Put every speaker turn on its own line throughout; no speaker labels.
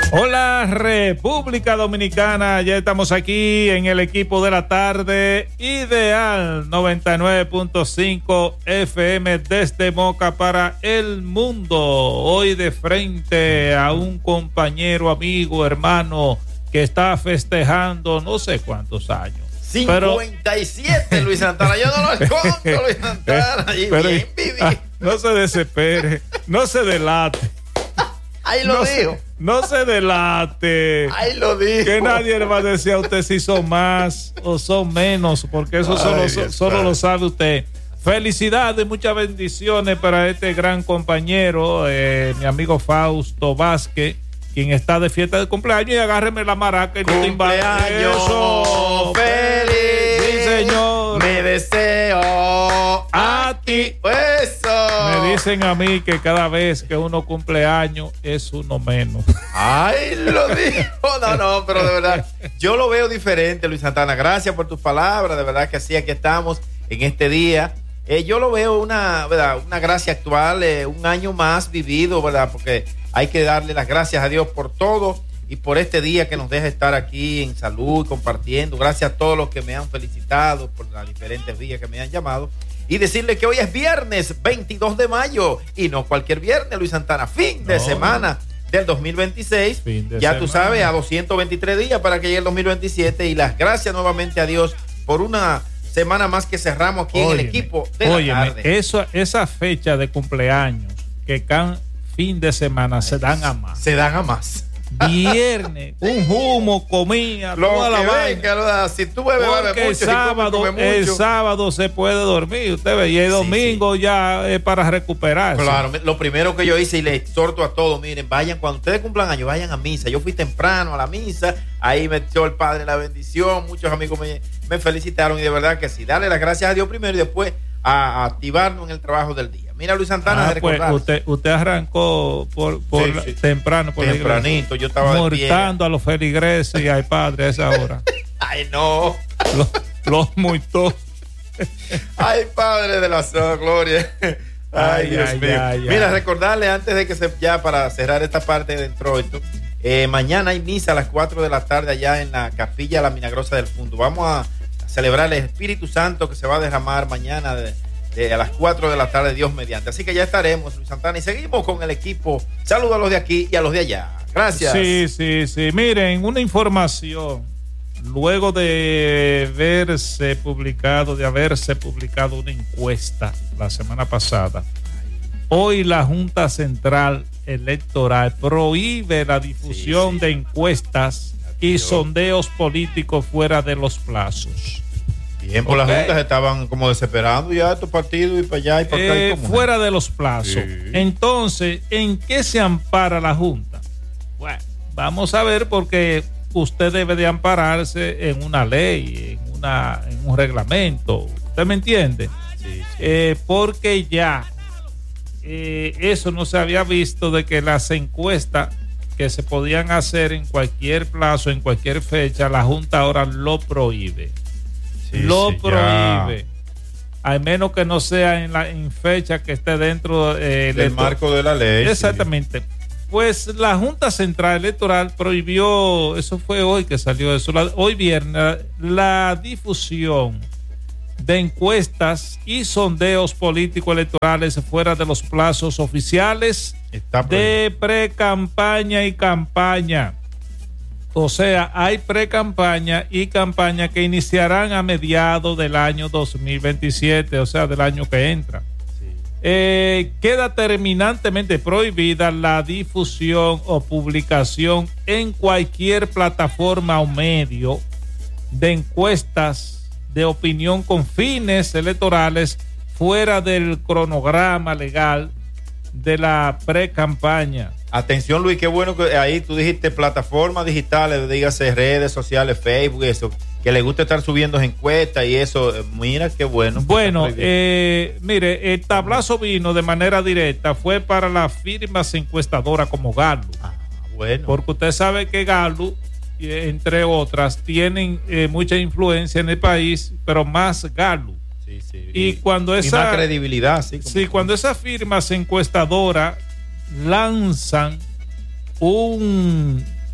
Hola República Dominicana, ya estamos aquí en el equipo de la tarde Ideal 99.5 FM desde Moca para el mundo. Hoy de frente a un compañero, amigo, hermano que está festejando no sé cuántos años.
57, pero, Luis Santana, yo no lo escondo, Luis Santana, y
pero,
bien viví.
No se desespere, no se delate.
Ahí lo dijo.
No se delate.
Ahí lo dijo.
Que nadie le va a decir a usted si son más o son menos, porque eso solo lo sabe usted. Felicidades, muchas bendiciones para este gran compañero, mi amigo Fausto Vázquez, quien está de fiesta de cumpleaños, y agárreme la maraca y no te
¡Cumpleaños feliz!
Sí, señor.
Me deseo
a ti.
Eso.
Me dicen a mí que cada vez que uno cumple años es uno menos.
Ay, lo dijo. No, pero de verdad, yo lo veo diferente, Luis Santana. Gracias por tus palabras, de verdad que sí, aquí estamos en este día. Yo lo veo ¿verdad? Una gracia actual, un año más vivido, ¿verdad? Porque hay que darle las gracias a Dios por todo y por este día que nos deja estar aquí en salud, compartiendo. Gracias a todos los que me han felicitado por las diferentes vías que me han llamado. Y decirle que hoy es viernes 22 de mayo y no cualquier viernes, Luis Santana, fin de semana del 2026. Ya tú sabes, a 223 días para que llegue el 2027 y las gracias nuevamente a Dios por una semana más que cerramos aquí en el equipo de la tarde.
Esa fecha de cumpleaños que cada fin de semana se dan a más.
Se dan a más.
Viernes, un humo, comía,
lo
toda la
vaina. Si tú bebes,
porque el sábado se puede dormir, usted ve, y el domingo ya es para recuperarse.
Claro, lo primero que yo hice y le exhorto a todos, miren, vayan, cuando ustedes cumplan años, vayan a misa. Yo fui temprano a la misa, ahí me echó el Padre la bendición, muchos amigos me felicitaron y de verdad que sí, darle las gracias a Dios primero y después a activarnos en el trabajo del día. Mira, Luis Santana,
pues usted arrancó por temprano, por
tempranito, yo estaba
mortando a los feligreses y al Padre a esa hora.
Ay, no.
Los multó.
Ay, Padre de la gloria. Ay, Dios mío. Mira, recordarle antes de que ya para cerrar esta parte de introito, mañana hay misa a las 4 de la tarde allá en la Capilla La Milagrosa del Fundo. Vamos a celebrar el Espíritu Santo que se va a derramar mañana a las 4 de la tarde, Dios mediante. Así que ya estaremos, Luis Santana, y seguimos con el equipo. Saludos a los de aquí y a los de allá. Gracias.
Sí. Miren, una información. Luego de haberse publicado una encuesta la semana pasada, hoy la Junta Central Electoral prohíbe la difusión de encuestas y sondeos políticos fuera de los plazos.
Bien, por las juntas estaban como desesperando ya estos partidos y para allá y para acá.
Fuera de los plazos. Sí. Entonces, ¿en qué se ampara la Junta? Bueno, vamos a ver, porque usted debe de ampararse en una ley, en un reglamento. ¿Usted me entiende? Sí. Porque ya eso no se había visto, de que las encuestas que se podían hacer en cualquier plazo, en cualquier fecha, la Junta ahora lo prohíbe. Prohíbe. Al menos que no sea en fecha que esté dentro
del marco de la ley.
Exactamente. Sí. Pues la Junta Central Electoral prohibió, eso fue hoy que salió eso, hoy viernes, la difusión de encuestas y sondeos políticos electorales fuera de los plazos oficiales de pre-campaña y campaña. O sea, hay pre-campaña y campaña que iniciarán a mediados del año 2027, o sea, del año que entra. Queda terminantemente prohibida la difusión o publicación en cualquier plataforma o medio de encuestas de opinión con fines electorales fuera del cronograma legal de la pre-campaña.
Atención, Luis, qué bueno que ahí tú dijiste plataformas digitales, dígase redes sociales, Facebook, eso, que le gusta estar subiendo encuestas y eso. Mira qué bueno.
Bueno, mire, el tablazo vino de manera directa, fue para las firmas encuestadoras como Gallup.
Bueno.
Porque usted sabe que Gallup, entre otras, tienen mucha influencia en el país, pero más Gallup.
Sí.
Y cuando
más credibilidad,
cuando esas firmas encuestadoras lanzan un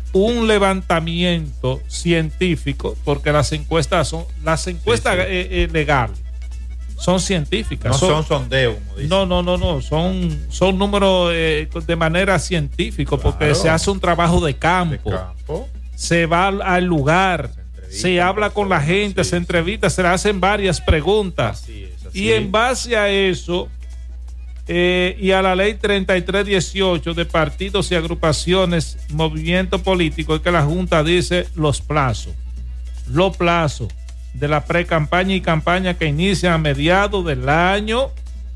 un levantamiento científico, porque las encuestas legales son científicas.
No son sondeos, como dicen.
No. Son números de manera científica, claro, porque se hace un trabajo de campo. Se va al lugar, se habla con la gente, se entrevista, se le hacen varias preguntas. Así es. Y en base a eso y a la ley 3318 de partidos y agrupaciones, movimiento político, es que la Junta dice los plazos de la pre-campaña y campaña que inician a mediados del año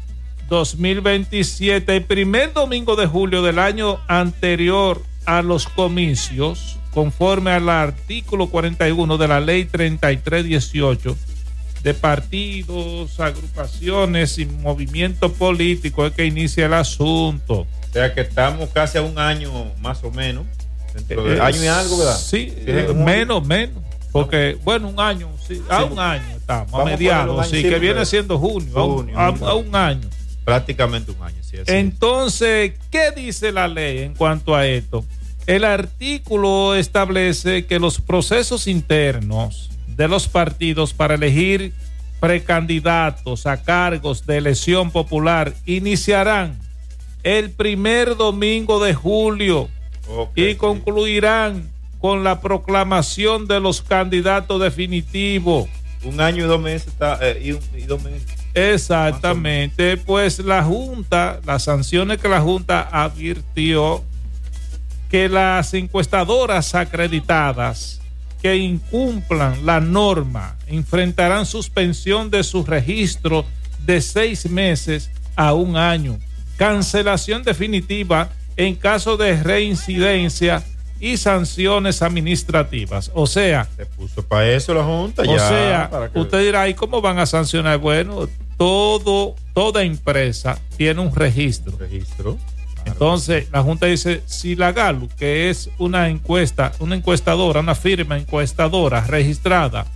2027, el primer domingo de julio del año anterior a los comicios, conforme al artículo 41 de la ley 3318 de partidos, agrupaciones y movimientos políticos, es que inicia el asunto.
O sea que estamos casi a un año más o menos, dentro de año y algo, ¿verdad?
Sí, menos, porque bueno, un año, sí, a un año estamos, a mediados, sí, que viene siendo junio, a un año.
Prácticamente un año, sí.
Entonces, ¿qué dice la ley en cuanto a esto? El artículo establece que los procesos internos de los partidos para elegir precandidatos a cargos de elección popular iniciarán el primer domingo de julio y concluirán con la proclamación de los candidatos definitivos.
Un año y 2 meses y 2 meses.
Exactamente, pues la Junta, las sanciones que la Junta advirtió, que las encuestadoras acreditadas que incumplan la norma enfrentarán suspensión de su registro de 6 meses a 1 año, cancelación definitiva en caso de reincidencia y sanciones administrativas. O sea,
se puso para eso la Junta.
O sea, usted dirá, ¿y cómo van a sancionar? Bueno, toda empresa tiene un registro. Entonces, la Junta dice, si la Gallup, que es una encuestadora, una firma encuestadora registrada,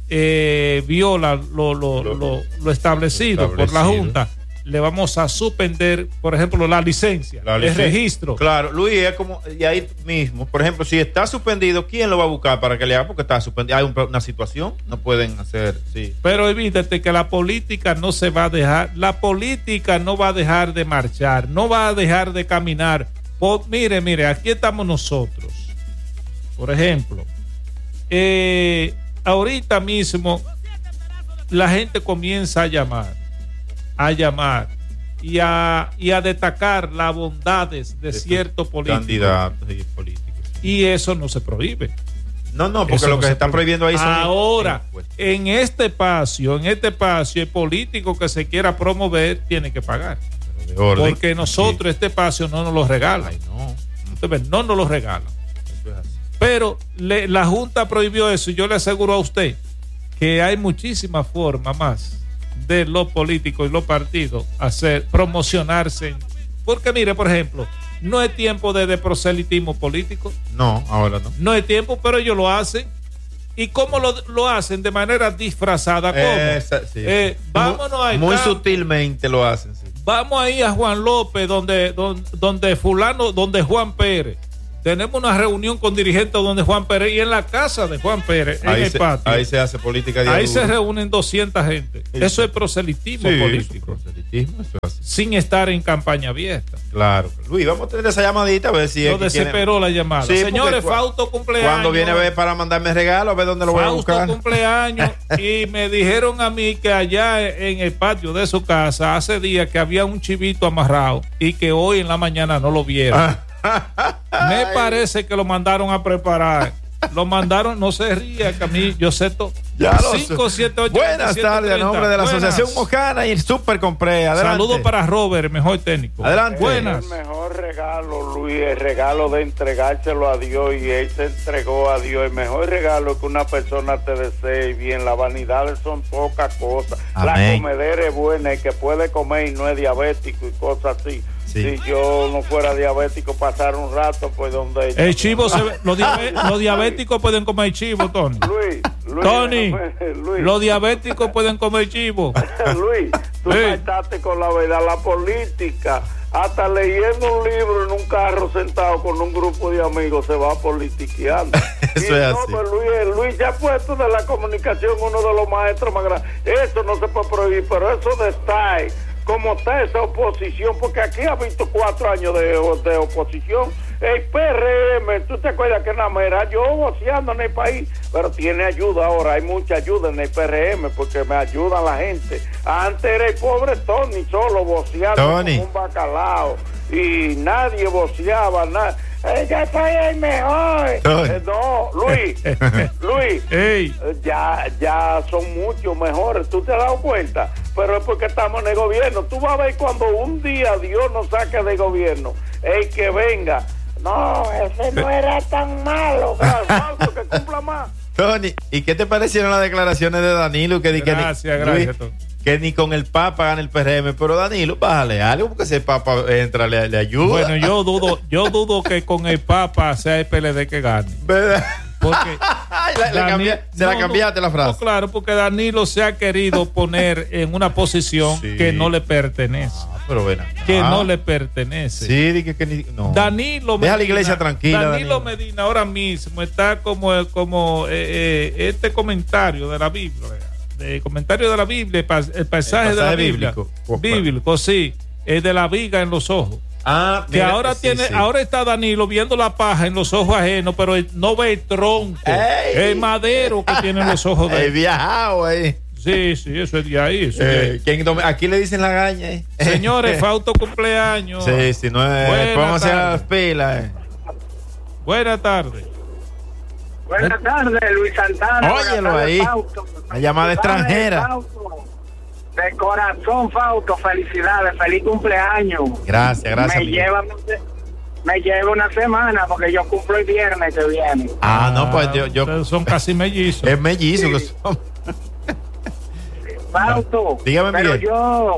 viola lo establecido por la Junta, le vamos a suspender, por ejemplo, la licencia, el registro.
Claro, Luis, es como, y ahí mismo, por ejemplo, si está suspendido, ¿quién lo va a buscar para que le haga? Porque está suspendido, hay una situación, no pueden hacer, sí.
Pero evítate que la política no se va a dejar, la política no va a dejar de marchar, no va a dejar de caminar. Mire, aquí estamos nosotros. Por ejemplo, ahorita mismo la gente comienza a llamar y a destacar las bondades de ciertos políticos.
Candidatos y políticos.
Y eso no se prohíbe.
No, porque eso lo que se está prohibiendo ahí son...
Ahora, en este espacio, el político que se quiera promover tiene que pagar. Porque nosotros este espacio no nos lo regalan.
Ay, no.
Entonces, no nos lo regalan. Eso es así. Pero la Junta prohibió eso y yo le aseguro a usted que hay muchísimas formas más de los políticos y los partidos promocionarse. Porque mire, por ejemplo, no es tiempo de proselitismo político.
No, ahora no.
No es tiempo, pero ellos lo hacen. ¿Y cómo lo hacen? De manera disfrazada. ¿Cómo?
Sí.
Vámonos ahí.
Muy sutilmente lo hacen, sí.
Vamos ahí a Juan López, donde fulano, donde Juan Pérez. Tenemos una reunión con dirigentes donde Juan Pérez y en la casa de Juan Pérez, en el patio.
Ahí se hace política.
Ahí se reúnen 200 gente.
Sí.
Eso es proselitismo político.
Proselitismo, eso es así.
Sin estar en campaña abierta.
Claro. Luis, vamos a tener esa llamadita a ver si
lo desesperó la llamada. Sí, señores, Fausto cumpleaños.
Cuando viene a ver para mandarme regalo, a ver dónde lo voy a buscar.
Fausto cumpleaños y me dijeron a mí que allá en el patio de su casa hace días que había un chivito amarrado y que hoy en la mañana no lo vieron. Me parece que lo mandaron a preparar. Lo mandaron, no se ría, que a mí yo sé todo. 578.
Buenas tardes, a nombre de la Asociación Mojana y el Super Compré. Adelante.
Saludos para Robert, el mejor técnico.
Adelante.
Buenas. El mejor regalo, Luis, el regalo de entregárselo a Dios, y él se entregó a Dios. El mejor regalo que una persona te desee bien. Las vanidades son pocas cosas. La comedera es buena, el que puede comer y no es diabético y cosas así. Sí. Si yo no fuera diabético, pasar un rato, pues donde...
El chivo, los diabéticos pueden comer chivo, Tony. Tony, los diabéticos pueden comer chivo.
Luis, tú faltaste con la verdad. La política hasta leyendo un libro en un carro sentado con un grupo de amigos se va politiqueando.
Eso es así.
Luis ya ha puesto de la comunicación uno de los maestros más grandes. Eso no se puede prohibir, pero eso de estar como está esa oposición, porque aquí ha visto 4 años de oposición. El PRM, tú te acuerdas que en la mera yo voceando en el país, pero tiene ayuda ahora, hay mucha ayuda en el PRM porque me ayuda la gente. Antes era el pobre Tony solo voceando como un bacalao y nadie voceaba, nada. Ella está el mejor. No, Luis,
hey.
ya son mucho mejores, tú te has dado cuenta, pero es porque estamos en el gobierno. Tú vas a ver cuando un día Dios nos saque del gobierno, el que venga. No, ese no era tan malo, que cumpla más.
Tony, ¿y qué te parecieron las declaraciones de Danilo?
Gracias, Tony.
Que ni con el Papa gana el PRM, pero Danilo, bájale algo porque ese Papa entra, le ayuda.
Bueno, yo dudo que con el Papa sea el PLD que gane.
¿Verdad?
Porque
la cambiaste la frase.
No, claro, porque Danilo se ha querido poner en una posición que no le pertenece.
Pero ven
no le pertenece.
Sí, dije que no.
Danilo
Deja
Medina,
la iglesia tranquila.
Danilo Medina ahora mismo está como este comentario de la Biblia. El comentario de la Biblia, el pasaje de la Biblia. Bíblico, sí. Es de la viga en los ojos. Que mira, ahora ahora está Danilo viendo la paja en los ojos ajenos, pero no ve el tronco, el madero que tiene en los ojos de él.
Viajado ahí.
Sí, eso es de ahí.
Aquí le dicen la gaña.
Señores, Fausto cumpleaños.
Sí, no es. Vamos a hacer las pilas.
Buenas tardes.
Buenas tardes, Luis Santana.
Óyelo ahí. La llamada extranjera.
De corazón, Fausto, felicidades, feliz cumpleaños.
Gracias.
Me lleva una semana porque yo cumplo el viernes que viene.
No, pues yo
son casi mellizos.
Es mellizo que son.
Fausto,
dígame,
pero
Miguel.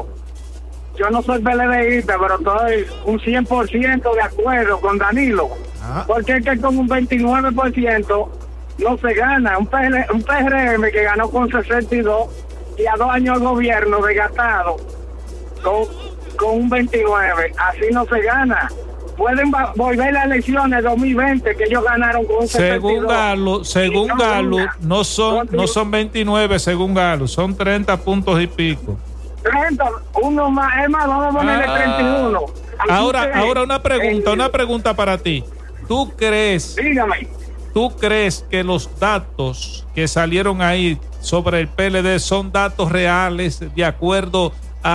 yo no soy PLDista, pero estoy un 100% de acuerdo con Danilo. Porque es que con un 29% no se gana. Un PRM que ganó con 62 y a 2 años el gobierno desgastado con un 29, así no se gana. Pueden volver las elecciones 2020 que ellos ganaron con un 62.
Según Galo, no son 29 según Galo, son 30 puntos y pico.
30, uno más, es más, vamos a ponerle 31.
Ahora una pregunta para ti.
Dígame.
¿Tú crees que los datos que salieron ahí sobre el PLD son datos reales de acuerdo a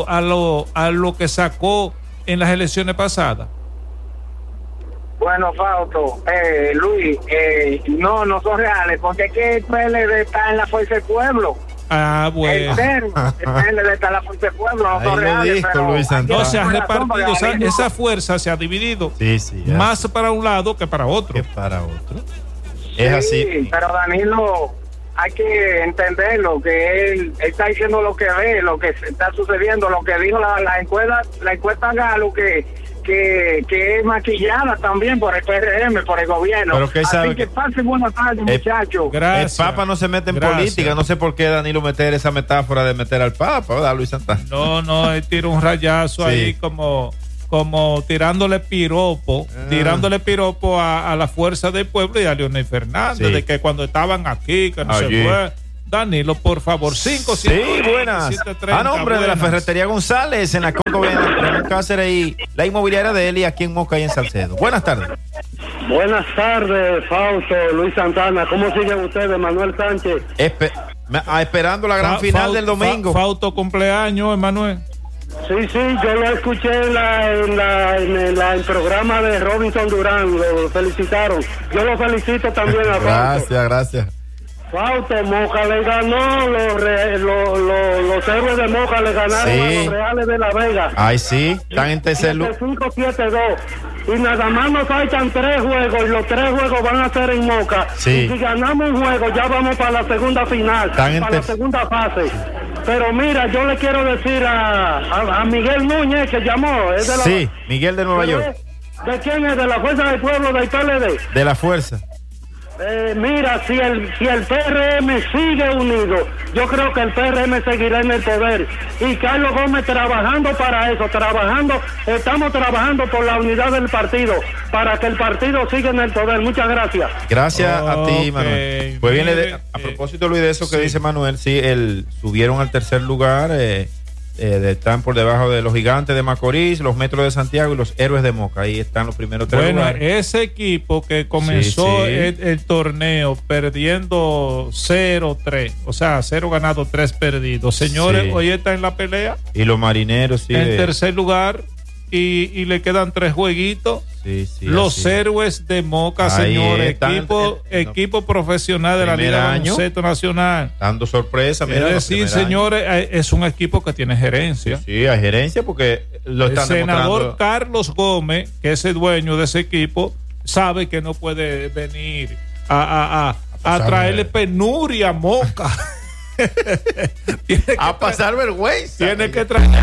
lo que sacó en las elecciones pasadas?
Bueno, Fausto, Luis, no son reales, porque es que el PLD está en la fuerza del pueblo.
Bueno.
El PLD está en la fuerza del pueblo, no son reales.
No se ha repartido, esa fuerza se ha dividido.
Sí,
más para un lado que para otro.
Es así.
Pero Danilo, hay que entenderlo, que él está diciendo lo que ve, lo que está sucediendo, lo que dijo la encuesta Galo, que es maquillada también por el PRM, por el gobierno.
Pero que sabe
así que pasen buenas tardes, muchachos.
El Papa no se mete en política. No sé por qué Danilo meter esa metáfora de meter al Papa, ¿verdad, Luis Santana?
No, él tira un rayazo ahí como tirándole piropo a la fuerza del pueblo y a Leonel Fernández, de que cuando estaban aquí, que no se fue. Danilo, por favor, 5, 7,
buenas. A nombre de la Ferretería González en la Coco Cáceres y la inmobiliaria de Eli aquí en Moca y en Salcedo. Buenas tardes.
Buenas tardes, Fausto, Luis Santana. ¿Cómo siguen ustedes, Manuel Sánchez?
Esperando la gran final del domingo.
Fausto cumpleaños, Emanuel.
Sí, yo lo escuché en el programa de Robinson Durán, lo felicitaron. Yo lo felicito también a Fausto.
Gracias.
Fausto, Moca le ganó, los héroes de Moca le ganaron a los Reales de La Vega.
Ay, sí, están en tercer lugar.
5-7-2. Y nada más nos faltan 3 juegos y los 3 juegos van a ser en Moca.
Sí.
Y si ganamos un juego ya vamos para la segunda final, para la segunda fase. Pero mira, yo le quiero decir a Miguel Núñez que llamó. Es de
Miguel de Nueva York.
¿De quién es? ¿De la Fuerza del Pueblo del PLD?
De la Fuerza.
Mira, si el PRM sigue unido, yo creo que el PRM seguirá en el poder. Y Carlos Gómez trabajando para eso, estamos trabajando por la unidad del partido, para que el partido siga en el poder. Muchas gracias.
Gracias a ti, Manuel. Pues bien, a propósito, Luis, de eso que dice Manuel, sí, subieron al tercer lugar, están por debajo de los Gigantes de Macorís, los Metros de Santiago y los Héroes de Moca. Ahí están los primeros tres lugares.
Ese equipo que comenzó el torneo perdiendo 0-3, o sea, 0 ganados, 3 perdidos. Señores, hoy está en la pelea.
Y los Marineros,
en tercer lugar. Y le quedan 3 jueguitos. Los Héroes de Moca, señores, equipo profesional de la Liga de Baloncesto Nacional.
Dando sorpresa.
Es decir, señores, es un equipo que tiene gerencia.
Sí, hay gerencia porque lo están demostrando.
El senador Carlos Gómez, que es el dueño de ese equipo, sabe que no puede venir a traerle penuria a Moca.
A pasar vergüenza.
Tiene que traer